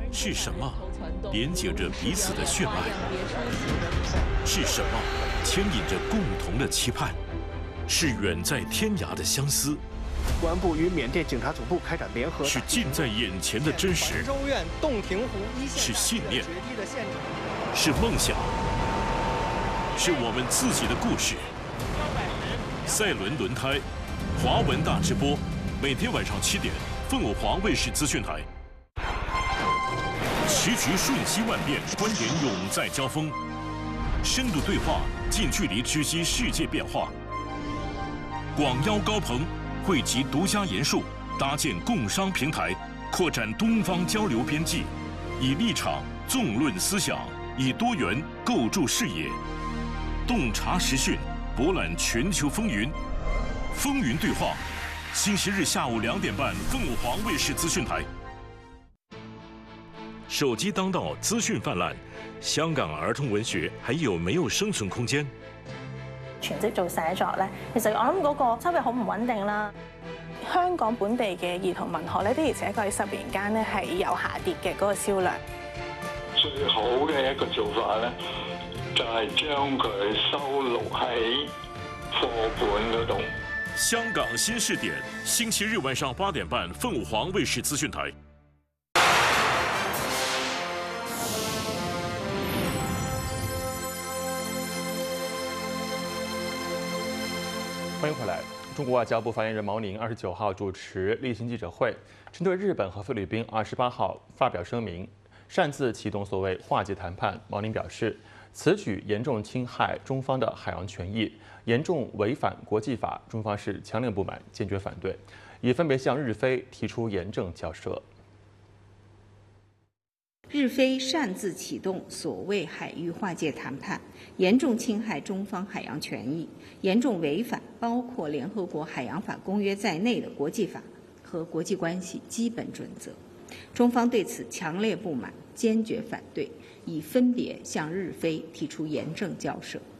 是什么连接着彼此的血脉？是什么牵引着共同的期盼？是远在天涯的相思。 公安部与缅甸警察总部开展联合。 是近在眼前的真实。 州院洞庭湖一线是信念。是梦想。是我们自己的故事。赛轮轮胎，华文大直播，每天晚上7点，凤凰华卫视资讯台。时局瞬息万变，观点永在交锋，深度对话，近距离直击世界变化。广邀高朋，汇集独家研述，搭建共商平台，扩展东方交流边际，以立场纵论思想，以多元构筑视野，洞察时讯，博览全球风云。风云对话，星期日下午2点半，凤凰卫视资讯台。手機當道，資訊泛濫，香港兒童文學還有沒有生存空間？ 全職做寫作咧，其實我諗嗰個收入好唔穩定啦。香港本地嘅兒童文學咧，的而且確喺10年間咧係有下跌嘅嗰個銷量。 最好嘅一個做法咧，就係將佢收錄喺課本嗰度。 香港新視點，星期日晚上8點半，鳳凰衛視資訊台。 欢迎回来。中国外交部发言人毛宁29号主持例行记者会，针对日本和菲律宾28号发表声明，擅自启动所谓化解谈判。毛宁表示，此举严重侵害中方的海洋权益，严重违反国际法，中方是强烈不满，坚决反对，已分别向日菲提出严正交涉。 日菲擅自启动所谓海域划界谈判，严重侵害中方海洋权益，严重违反包括联合国海洋法公约在内的国际法和国际关系基本准则。中方对此强烈不满，坚决反对，已分别向日菲提出严正交涉。